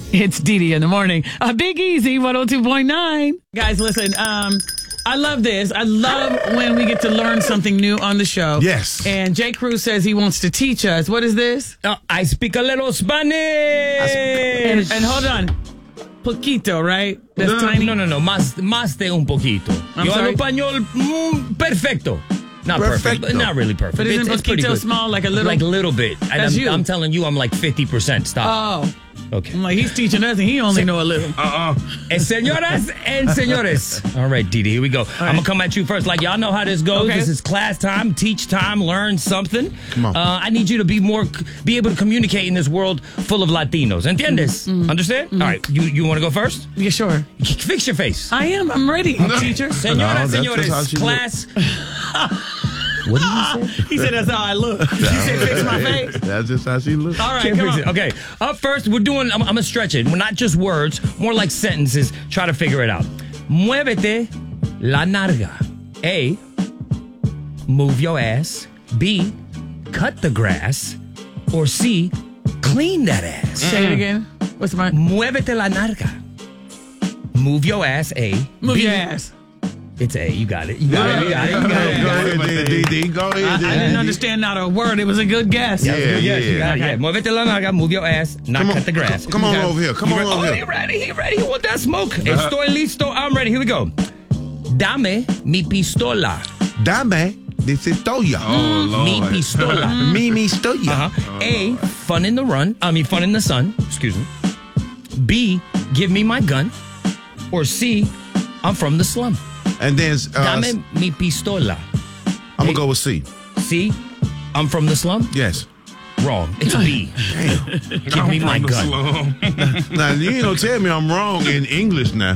It's Dee in the morning. A Big Easy 102.9. Guys, listen, I love this. I love when we get to learn something new on the show. Yes. And Jay Cruz says he wants to teach us. What is this? I speak a little Spanish. And hold on. Poquito, right? That's tiny? No. Más de un poquito. Yo sorry? hablo español perfecto. Not perfect, but not really perfect. But isn't it's pretty poquito good. small, like a little? Like a little bit. And That's you. I'm telling you, I'm like 50%. Stop. Oh. Okay. I'm like, he's teaching us and he only know a little. Señoras and señores. All right, Didi, here we go. I'm going to come at you first. Like, y'all know how this goes. Okay. This is class time, teach time, learn something. Come on. I need you to be able to communicate in this world full of Latinos. ¿Entiendes? Understand? All right, you want to go first? Yeah, sure. Fix your face. I am. I'm ready, teacher. Señoras, that's just how señores, she class. What did you say? He said that's how I look. He said fix my face. That's just how she looks. All right, Can't come fix on. it. Okay, up first, I'm going to stretch it. We're not just words, more like sentences. Try to figure it out. Muévete la narga. A, move your ass. B, cut the grass. Or C, clean that ass. Say it again. What's my... Muévete la narga. Move your ass, A. Move B, your ass. It's A. You got it. You got it. Go ahead, D. Go ahead. I didn't understand not a word. It was a good guess. Yeah. You got it. Yeah. Muévete la narga. Move your ass. Not cut the grass. Come on over here. Come on over Oh, here. he ready. He ready. He want that smoke. Estoy listo. I'm ready. Here we go. Dame mi pistola. Dame de Citoya. Mi pistola. Mi Stoya. A, fun in the sun. Excuse me. B, give me my gun. Or C, I'm from the slum. And then Dame mi pistola. I'm going to go with C. C, I'm from the slum? Yes. Wrong. It's B. Damn. Give me my gun. Now, you ain't going to tell me I'm wrong in English now.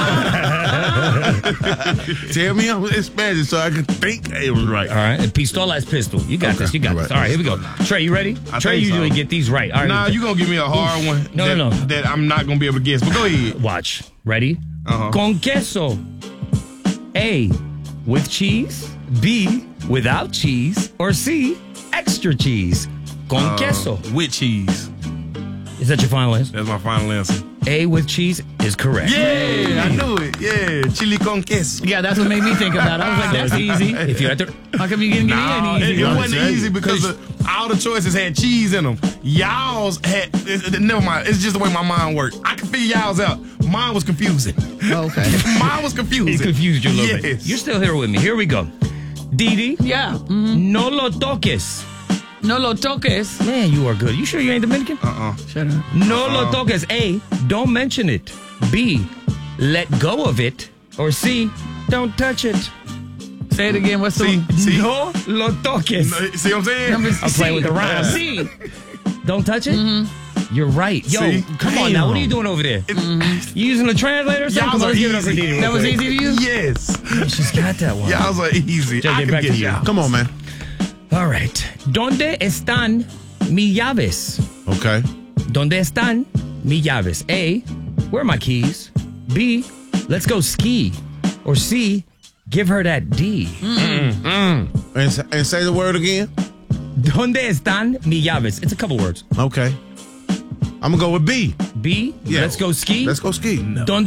Tell me I'm in Spanish so I can think it was right. All right. And pistola is pistol. You got this. You got this. All right, here we go. Trey, you ready? Trey usually get these right. All right. Nah, you gonna give me a hard one. No. That I'm not gonna be able to guess. But go ahead. Watch. Ready? Con queso. A, with cheese. B, without cheese. Or C, extra cheese. Con queso. With cheese. Is that your final answer? That's my final answer. A, with cheese is correct. Yeah, I knew it. Yeah, chili con queso. Yeah, that's what made me think about it. I was like, that's easy. If you had to... How come you didn't give me Nah, any easy it one? wasn't easy because all the choices had cheese in them. Y'all's had, never mind. It's just the way my mind worked. I can figure y'all's out. Mine was confusing. Okay. Mine was confusing. He confused you a little bit. Yes. You're still here with me. Here we go. Didi, Yeah. no lo toques. No lo toques. Man, you are good. You sure you ain't Dominican? Shut up. No lo toques. A, don't mention it. B, let go of it. Or C, don't touch it. Say it again. What's the... See? No lo toques. See what I'm saying? I'm playing with the rhyme. C. Don't touch it? You're right. Yo, See? come on now. What are you doing over there? You using a translator or something? Y'all Come on, are let's give it up for easy. Didi real That was quick. easy to you? Yes. She's got that one. Y'all's are easy. Jay, I get can back get to you. y'all. Come on, man. All right. ¿Dónde están mis llaves? Okay. ¿Dónde están mis llaves? A, where are my keys? B, let's go ski. Or C, give her that D. And say the word again. ¿Dónde están mis llaves? It's a couple words. Okay. I'm going to go with B. B, Yeah. let's go ski. Let's go ski. ¿Dónde